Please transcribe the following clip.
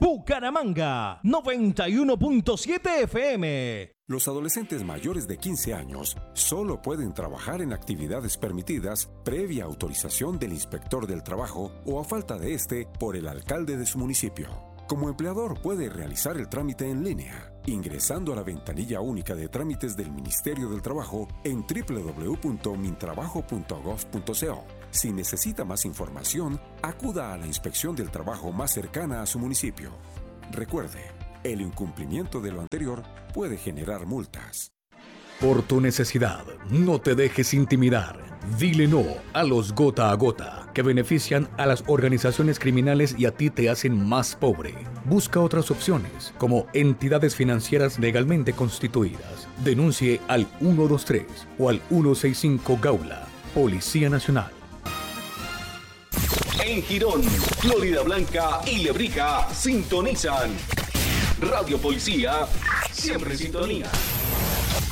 Bucaramanga, 91.7 FM. Los adolescentes mayores de 15 años solo pueden trabajar en actividades permitidas previa autorización del inspector del trabajo o a falta de este por el alcalde de su municipio. Como empleador puede realizar el trámite en línea, ingresando a la ventanilla única de trámites del Ministerio del Trabajo en www.mintrabajo.gov.co. Si necesita más información, acuda a la inspección del trabajo más cercana a su municipio. Recuerde, el incumplimiento de lo anterior puede generar multas. Por tu necesidad, no te dejes intimidar. Dile no a los gota a gota, que benefician a las organizaciones criminales y a ti te hacen más pobre. Busca otras opciones, como entidades financieras legalmente constituidas. Denuncie al 123 o al 165 Gaula, Policía Nacional. En Girón, Florida Blanca y Lebrija sintonizan Radio Policía, siempre en sintonía.